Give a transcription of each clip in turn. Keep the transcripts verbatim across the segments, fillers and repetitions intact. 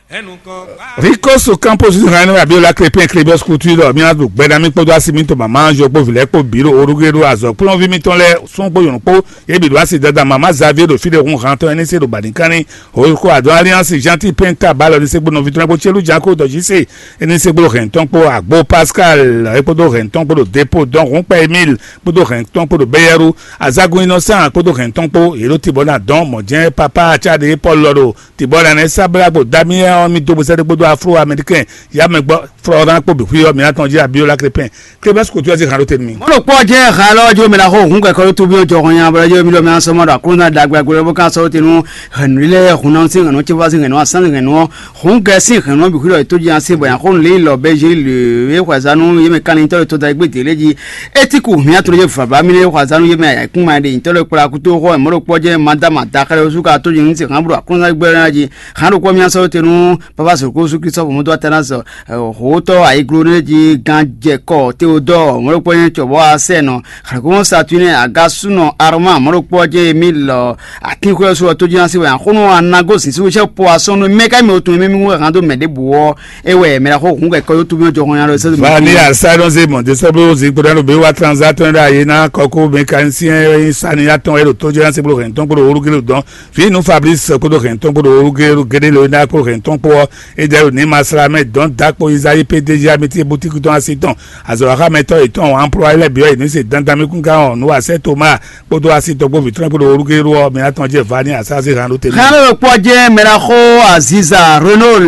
Rico Socampo Zirano Abiola Crepin Crébos Couture Miado Bedami Podo Asiminto Mama Jopo Vilepo Biro Orugero Azo Plon Vimiton le son po yon po e bi do asi dada Mama Xavier do file ron ranton ene se do badinkani Orko Ado Alliance Gentil Penta Balo se bo no vitron po chelu Janko do jise ene se bo renton po Agbo Pascal e po do renton po do dépôt don ron pa Emile po do renton po do Beyeru Azago Innocent po do renton po Ero Tibola don Modien Papa Achade Paul Loro Tibola ne sabla bo Damien mi do bo se do afro-américain ya me gbo Florent po bi yo mi atonji Abiola Crepin Crébos Couture zi kan rote mi mo lo po je kan lo jo mi la ho hun ko to bi o jo yan ba jo mi lo mi an so mo da kuna dagba gbe bo kan so te nu henrile hunan sin no che ba sin no san sin no hun ga sin no bi ko to ji an se bo yan ko le lo be je le e kwa zanu ye me kan to to da gbe te leji etiku mi ato je fa ba mi le kwa zanu ye me kun ma de to le kura ku to ko mo lo po je madama da ka su ka to ji sin kan bro kuna gbe na ji kan ro ko mi an so te nu papa so ko su Christophe mo do atanaso ho to ai glone ji ganje ko Theodore mo lo po yen chobo ase no ko Satune agasu no arma mo lo po je Emile akinko so to ji an se wa ko no anago sin so che po aso no me ka me otun me mi kan do me de buo ewe me la ko kun ko to bi jo han ro se ba ni asa don se mo de so bo zi po dan be wa transaction da ye na koko mécanicien sani aton e to ji an se bo renton po orugelo don fi no Fabrice ko do renton po orugelo gede lo na ko renton po e de ni masrame don dakpo Isaïe P D G ameti boutique don asiton azora meto eton employé le bio ni se dandami kun ka on no ase Thomas po do asito po vitron po orugelo me aton je vani asase ran lo te kan po je me la ko Aziza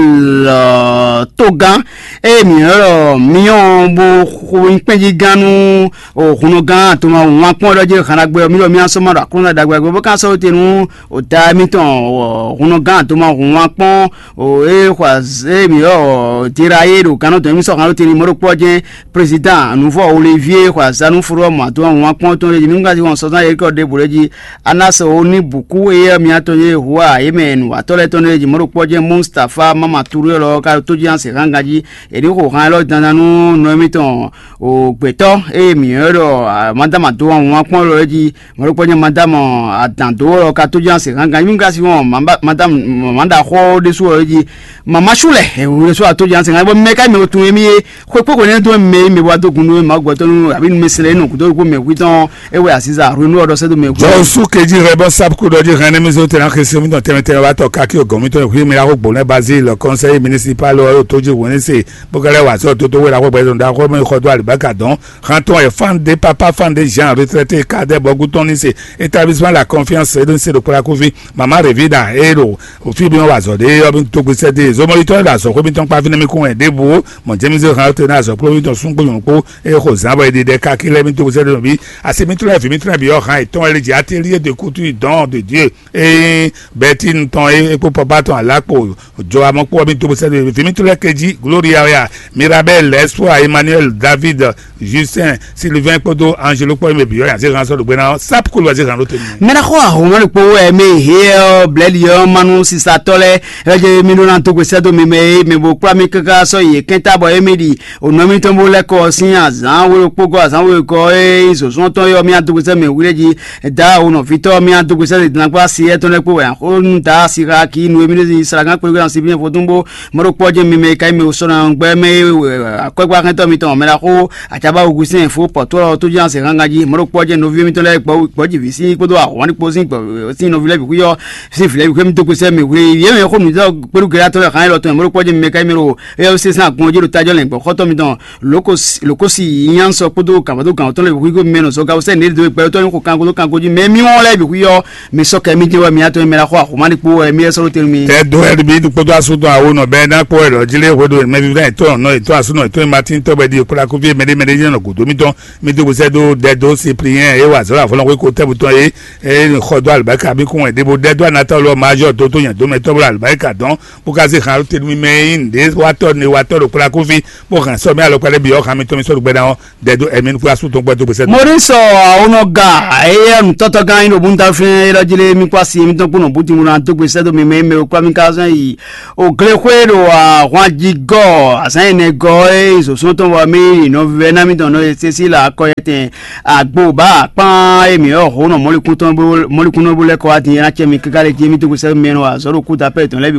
Renault Togan e mi ro mi on bo ko npeji ganu o kuno gan to ma won pon lo je kan agbe mi lo mi aso ma ra kun da gbe bo kan so te nu o da mi ton kuno gan to ma won pon o e kwa e mi o tiraye do kan to mi so kan lo te ni mo ro po je président nouveau Olivier kwa za nu furo ma to won pon to le mi nga ti won so san ye ko de boreji anaso oni buku e mi ato ye huwa e me nu atole to ne ji mo ro po je Mustafa Mama Touré lo ka to ji an se rangaji e ri ko kan lo dananu no mi ton o gbeto e mi ro madama to won pon lo ji mo ro po je madama atando lo ka to ji an se rangaji mi nga si won madam manda ko de so ji mama shule e wo so to ji an se rangaji me ka mi tun mi ko ko ne to me mi wa to kunu ma gbo to nu abi mi sele nu ko ko me wi ton e we Aziza Renault do se do me ko jo su keji rebo sap ko do ji ran mi zo te ran kesi mi don temete wa to ka ki ogun mi to wi mi ra ko gbo le Basile le conseil municipal o to ji woni se bo gele wa so to to we ra ko be da ko mi ko do Alibaka don ranton e fan de papa fan de gens retraité cadre boguton ni se établissement la confiance e don se do kura ko vi mama revida ero o fi bi wa zo de o bi to gbe se de zo monitor la so ko bi ton pa fi mi ko en de bo mo je mi zo ran to na so pro bi ton sun po yon ko e ko zabo e de ka ki le mi to gbe se de bi ase mi to le fi mi to bi o ran ton ele ji atelier de couture don de Dieu e betin ton e po papa ton alapo jo amon po mi to gbe se de fi mi to le keji Gloria Mirabel Espoir Emmanuel David Justin Sylvain Podo Angelo po me bi yo ya se ran so do gbe na sap ko lo se ran lo te mi me na ko a mo le po e me here blelio manu sisa tole e je mi no na to gbe se do me me me bo pra mi kaka so ye kenta bo e me di o no mi to mo le ko sin azan wo po go azan wo ko e so so to yo mi an to gbe se me wi le ji da o no fito mi an to gbe se de na pa si e to le po ya o nta si ra ki nu e mi ni sara gan pe gan si bi fo tumbo mo ro po je mi me kai mi o so na gbe me akwegba kan to mi to me la ko achaba ogusin fo poto to jan se rangaji mo ro po je no vi mi to le po po ji vi si podo awon ni po sin po si no vi le bi ku yo si fi le bi ku mi to ko se mi we ye me ko mi to peru gera to kan lo to mo ro po je mi kai mi ro e o se san gun je ro tajo le po ko to mi don loko loko si yan so podo kan podo kan to le bi ku me no so ga o se ni do pe to ni ko kan ko kan ko ji me mi won le bi ku yo mi so ke mi je wa mi ato mi la ko ko ma ni po e mi so ro te mi te do e bi du podo asu do awon no be na po e lo jile ko do me bi na to no to asu no to Martin to be di ko la ko vi me de me de no ko do mi don mi do se do de do Cyprien e wa so la fo ko te buton e e ko do Alibaka bi ko e de bo de do na to lo major to to yan do me to Alibaka don bu ka se kan te mi me in de wa to ni wa to ko la ko vi bo kan so mi alo pele bi o kan mi to mi so gbe da de do e mi ko asu to gbe to se mo ri so ono ga e m to to ga ino bunta fe lo jile mi kwa si mi to kuno buti mu na to gbe se do mi me me kwa mi ka san yi o gre kwero a wan ji go asan ne go e so so to wa mi no ve na mi to no se si la ko yete agbo ba pan e mi o ho no mo le kun to mo le kun no bo le ko ati na che mi ka le ji mi to gbe se me no a so ro ku ta pe to le bi ku le ji na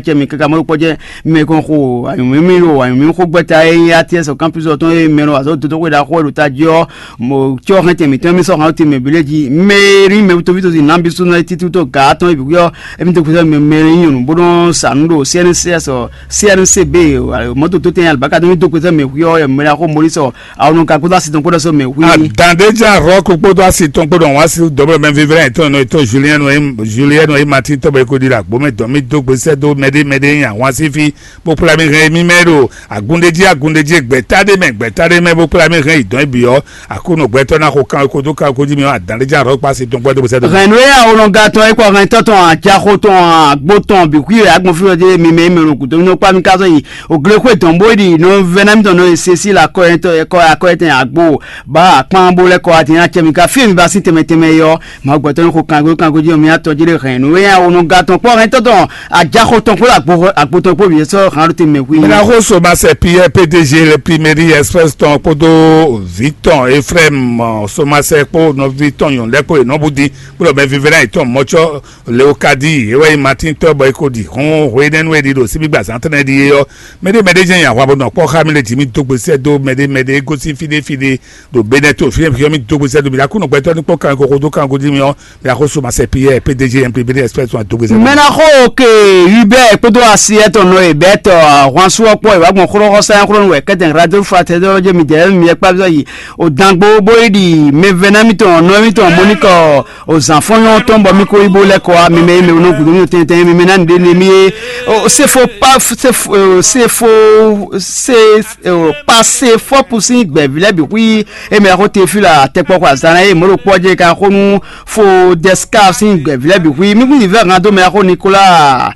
chemi kaka mo poje me kon ko ayu mi ro ayu mi ko gbeta e ats o campus o ton e mero azo to to we da ko lo ta jo mo cho han temi temi so han temi beleji meri me to vito in ambisu na titu to ga ton e bi yo e mi to ko me meri yun bodon sanudo C N C S o C N C B mo to to ten albaka to mi to ko me yo e mera ko moriso awon ka ko da si ton ko so me wi dandeja rock ko do asi ton ko don wa si double men vivre ton no to Julien no Julien no Martin to be ko dira gbo me don mi do gbese do mede mede yan wa si fi bo pla mi re mi mero agundeji agundeji gbetade me gbetade me bo pla mi re idon ibi yo akuno gbeto na ko kan ko do kan ko ji mi dandeja rock pa si ton gbo do gbese do renwe awon ga ton e ko ran ton ton aja ko ton agbo ton bi ku agbon fi de mi me me ku to no pa mi ka so yi ogre ko ton bodi no venam ton no se si la ko ento e ko akoeten agbo ba pon bo le ko ati na chemi ka fi mi ba si teme teme yo ma gbo ton ko kan go kan go ji mi ato ji le renwe awon ga ton po ran ton ton aja ko ton ko agbo agbo ton po bi so ran ti me wi na ko so ma se Pierre P D G le primeri express ton ko do Victor Ephraim so ma se po no Victor yon le ko no budi pro ben vivera ton mocho le okadi ewe Martin to boy ko di hon we den we di do si bi gba san tan di yo mede mede jen yan wa bo no po kha mi le ti mi to gbese do mede mede go si fide fide do beneto fi mi to gbese do bi la ku no gbe to ni po kan ko ko do kan ko di mi yo bi la ko so ma se Pierre P D G M P B express ton to gbese mena ko ke ube pe do asieto no e beto wan so po e wa gbon kro ko sa kro we keten radio fraternité je mi de mi e pa so yi o dangbo boy di me venami ton no mi ton moniko os enfants yon tombe mi ko ibo le ko mi me me no gudu mi ten ten mi me nan de mi c'est faux pas c'est c'est faux c'est pas c'est faux pour si gbe vile bi wi e me ko te fi la te po kwa sana e mo ro po je ka ko nu fo descar si gbe vile bi wi mi mi ver ngado me ko Nicolas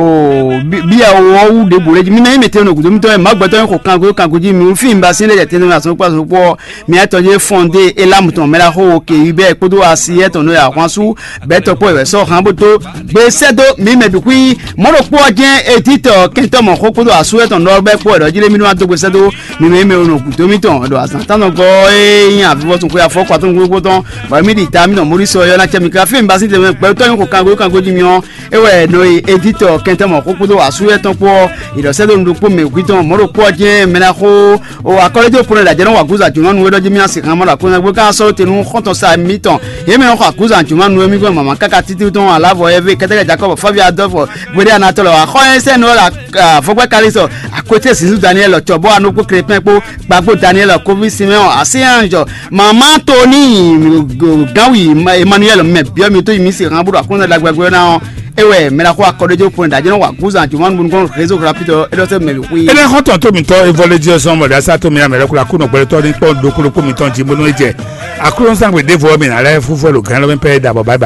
o bi a o de bole mi na me te no gudu mi to e ma gbo to ko kan go kan go ji mi fi mba sin le te no aso pa so po mi atoje fondé e lamuton me la ko ke ibe ko do asi eto no ya kwansu beto po e so han boto be sedo mi me bi kwi mo ro po je editor kento mo ko ko do asu eto no be po do jile mi no ato be sedo mi me me ono ku to mi ton do asan tan go e yan bi bo tun ko ya fo kwa tun go ton ba mi di ta mi no mo ri so yo na chemi ka fi mba sin te me pe to yin ko kan go kan go ji mi on e we no editor kento mo ko ko do asu eto po ido sedo ndo po me kwi ton mo ro po je me na ko o akolejo po la je no wa guza juno no do ji mi asi kan mo la ko na go ka so te nu konton sa mi ton ye me ko akuza juma nu mi ko mama kaka titi ton alavo eve keteke Jacob Fabio Adolfo gbere anatolo akon se no la fogbe kaliso akote sisu Daniel Chobo anoko crepin po gbagbo Daniel Covid Simeon Asianjo mama Tony gawi Emmanuel me biomi to mi si ran buru akon la gbagbo na ewe me la ko akodejo point da je no wa akuza juma nu ko réseau rapido e do se me wi ele ko ton to mi to evolution so mo da sa to mi amere ko la ku no gbere to ni to do ko mi ton ji mo no je akuro san we devo mi na le fufu lo kan lo pe da bye bye.